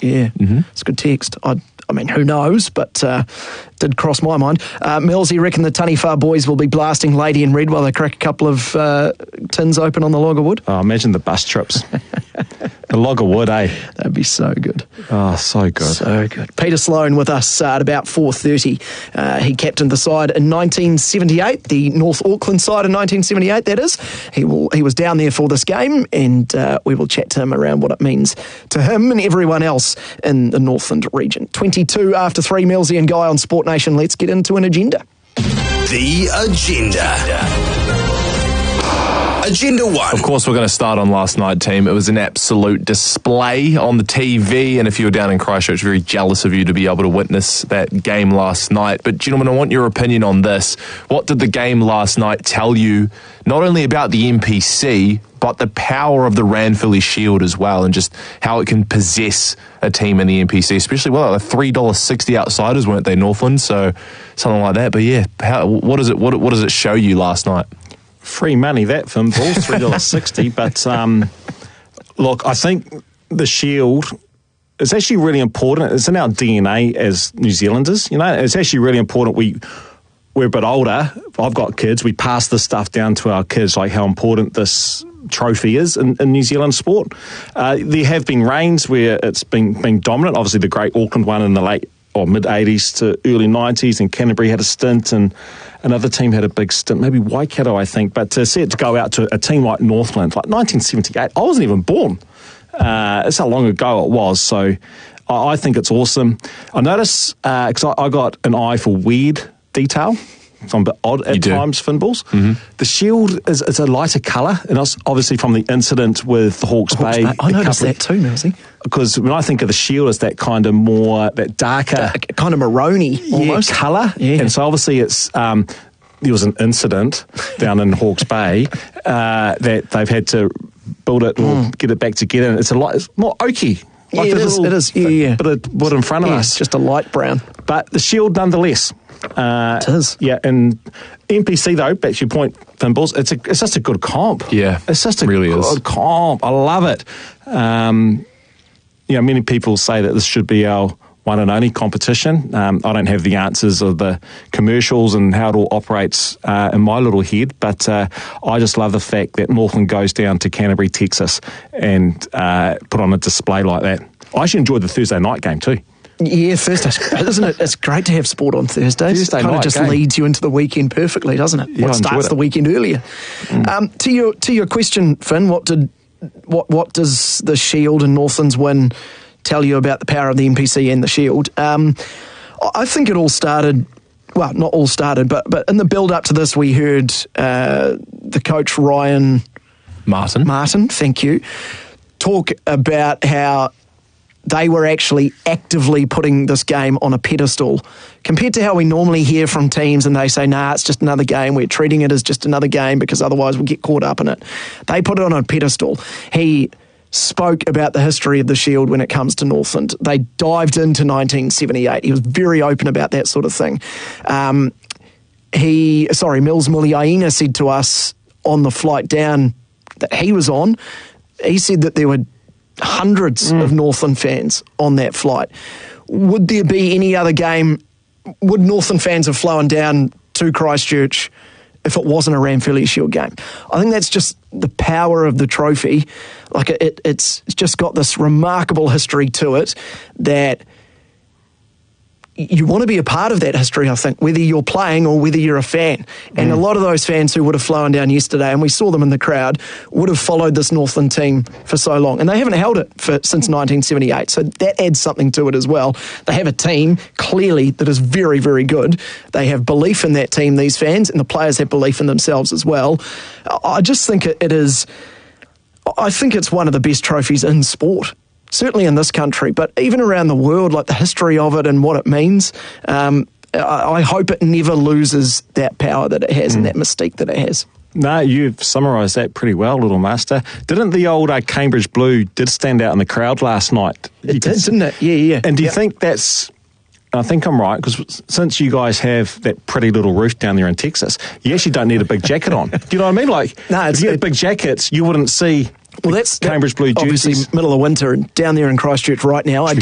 Yeah, It's a good text. I mean, who knows, but did cross my mind. Mills, you reckon the Taniwha boys will be blasting Lady in Red while they crack a couple of tins open on the log of wood? Oh, imagine the bus trips. The log of wood, eh? That'd be so good. Oh, so good. So good. Peter Sloan with us at about 4:30. He captained the side in 1978, the North Auckland side in 1978, that is. He was down there for this game, and we will chat to him around what it means to him and everyone else in the Northland region. 22 after 3, Millsy and Guy on Sport Nation. Let's get into an agenda. The Agenda. Agenda 1. Of course, we're going to start on last night, team. It was an absolute display on the TV, and if you were down in Christchurch, very jealous of you to be able to witness that game last night. But, gentlemen, I want your opinion on this. What did the game last night tell you, not only about the NPC, but the power of the Ranfurly Shield as well, and just how it can possess a team in the NPC, especially, well, the $3.60 outsiders, weren't they, Northland? So, something like that. But, yeah, what does it show you last night? Free money, that, Finballs, $3.60. But, look, I think the Shield is actually really important. It's in our DNA as New Zealanders. You know, it's actually really important. We're a bit older. I've got kids. We pass this stuff down to our kids, like how important this trophy is in New Zealand sport. There have been reigns where it's been dominant. Obviously, the great Auckland one in the late or mid-80s to early 90s, and Canterbury had a stint, and another team had a big stint, maybe Waikato, I think. But to see it to go out to a team like Northland, like 1978, I wasn't even born. That's how long ago it was. So I think it's awesome. I notice, because I got an eye for weird detail. It's a bit odd at times, Finballs. Mm-hmm. The Shield is a lighter colour, and it's obviously from the incident with the Hawke's Bay. I noticed that too, Millsy. Because when I think of the Shield, it's that kind of more, that darker... kind of maroony, almost. Colour. Yeah. And so obviously it's... there was an incident down in Hawke's Bay that they've had to build it or get it back together. And it's more oaky. Like it is. Yeah. Bit of wood in front of us. It's just a light brown. But the Shield nonetheless... it is. Yeah, and NPC, though, back to your point, Finballs, it's just a good comp. Yeah, it's just a really good comp. I love it. Many people say that this should be our one and only competition. I don't have the answers of the commercials and how it all operates in my little head, but I just love the fact that Northland goes down to Canterbury, Texas, and put on a display like that. I actually enjoyed the Thursday night game too. Yeah, Thursday, isn't it? It's great to have sport on Thursdays. It kind of just leads you into the weekend perfectly, doesn't it? Yeah, what starts the weekend earlier. To your question, Finn, what does the Shield and Northland's win tell you about the power of the NPC and the Shield? I think it all started. Well, not all started, but in the build up to this, we heard the coach Ryan Martin, thank you, talk about how they were actually actively putting this game on a pedestal compared to how we normally hear from teams and they say, nah, it's just another game. We're treating it as just another game because otherwise we'll get caught up in it. They put it on a pedestal. He spoke about the history of the Shield when it comes to Northland. They dived into 1978. He was very open about that sort of thing. Mills Muliaina said to us on the flight down that he was on, he said that there were hundreds of Northland fans on that flight. Would there be any other game? Would Northland fans have flown down to Christchurch if it wasn't a Ranfurly Shield game? I think that's just the power of the trophy. Like it's just got this remarkable history to it that you want to be a part of that history, I think, whether you're playing or whether you're a fan. And a lot of those fans who would have flown down yesterday, and we saw them in the crowd, would have followed this Northland team for so long. And they haven't held it since 1978, so that adds something to it as well. They have a team, clearly, that is very, very good. They have belief in that team, these fans, and the players have belief in themselves as well. I just think it is... I think it's one of the best trophies in sport. Certainly in this country, but even around the world, like the history of it and what it means, I hope it never loses that power that it has and that mystique that it has. No, you've summarised that pretty well, little master. Didn't the old Cambridge Blue did stand out in the crowd last night? It did, didn't it? Yeah. And do you think that's... I think I'm right, because since you guys have that pretty little roof down there in Texas, you actually don't need a big jacket on. Do you know what I mean? Like, no, if you had big jackets, you wouldn't see... Well, that's Cambridge Blue jerseys. Obviously, middle of winter and down there in Christchurch right now.